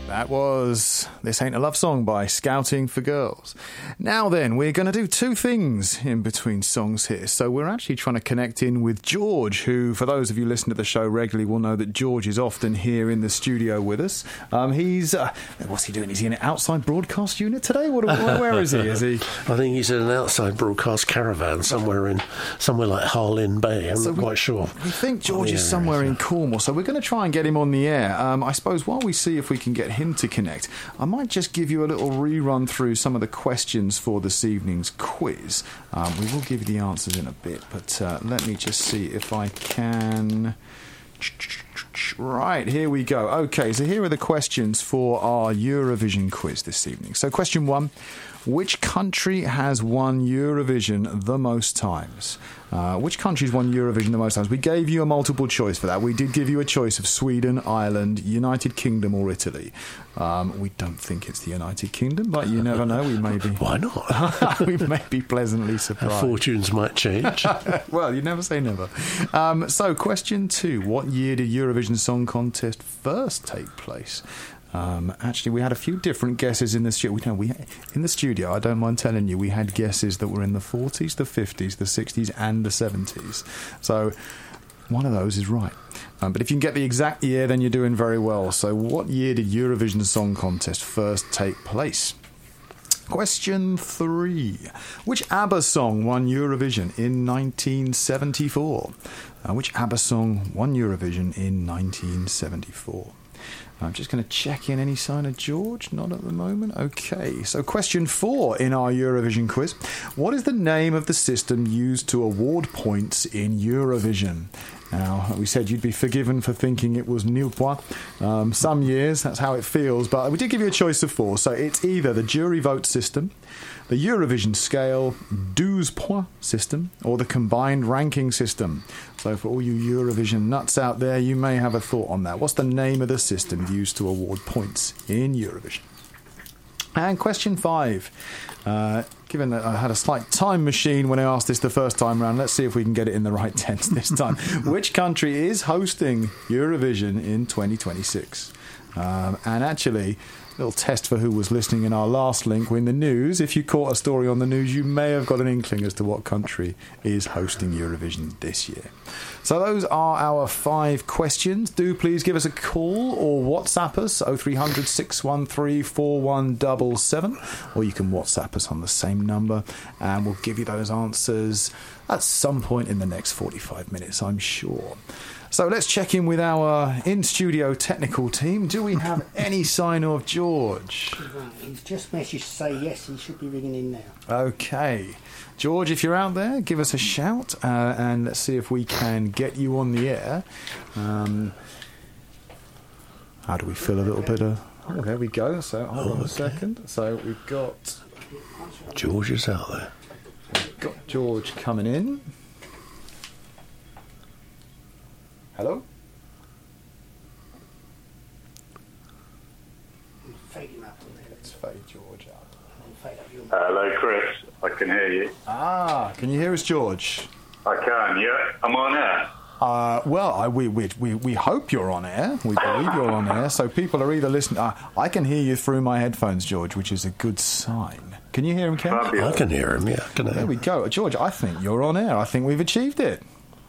That was This Ain't a Love Song by Scouting for Girls. Now then, we're going to do two things in between songs here. So we're actually trying to connect in with George, who, for those of you listening to the show regularly, will know that George is often here in the studio with us. He's, what's he doing? Is he in an outside broadcast unit today? Where is he? Is he? I think he's in an outside broadcast caravan somewhere like Harlyn Bay. I'm not quite sure. We think George is somewhere in Cornwall, so we're going to try and get him on the air. I suppose while we see if we can get him to connect, I might just give you a little rerun through some of the questions for this evening's quiz. We will give you the answers in a bit, but let me just see if I can. Right, here we go. Okay, so here are the questions for our Eurovision quiz this evening. So question 1, which country has won Eurovision the most times? Which country's won Eurovision the most times? We gave you a multiple choice for that. We did give you a choice of Sweden, Ireland, United Kingdom or Italy. We don't think it's the United Kingdom, but you never know. We may be. Why not? We may be pleasantly surprised. Our fortunes might change. Well, you never say never. So question 2, what year did Eurovision Song Contest first take place? Actually, we had a few different guesses in the studio. In the studio, I don't mind telling you, we had guesses that were in the 40s, the 50s, the 60s, and the 70s. So one of those is right. But if you can get the exact year, then you're doing very well. So what year did Eurovision Song Contest first take place? Question 3. Which ABBA song won Eurovision in 1974? Which ABBA song won Eurovision in 1974? I'm just going to check in any sign of George. Not at the moment. Okay, so question 4 in our Eurovision quiz. What is the name of the system used to award points in Eurovision? Now, we said you'd be forgiven for thinking it was nil point. Some years, that's how it feels. But we did give you a choice of 4. So it's either the jury vote system, the Eurovision scale, 12 point system, or the combined ranking system. So for all you Eurovision nuts out there, you may have a thought on that. What's the name of the system used to award points in Eurovision? And question 5. Given that I had a slight time machine when I asked this the first time round, let's see if we can get it in the right tense this time. Which country is hosting Eurovision in 2026? And actually, a little test for who was listening in our last link. In the news, if you caught a story on the news, you may have got an inkling as to what country is hosting Eurovision this year. So those are our 5 questions. Do please give us a call or WhatsApp us, 0300 613 4177, or you can WhatsApp us on the same number, and we'll give you those answers at some point in the next 45 minutes, I'm sure. So let's check in with our in-studio technical team. Do we have any sign of George? He's just messaged to say yes, he should be ringing in now. Okay. George, if you're out there, give us a shout, and let's see if we can get you on the air. How do we feel a little bit of... Oh, there we go. So hold on a second. So we've got... George is out there. We've got George coming in. Hello? Fade him up on there. Let's fade George out. Hello, Chris. I can hear you. Can you hear us, George? I can, yeah. I'm on air. Well, we hope you're on air. We believe you're on air. So people are either listening... I can hear you through my headphones, George, which is a good sign. Can you hear him, Ken? I can hear him, yeah. There we go. George, I think you're on air. I think we've achieved it.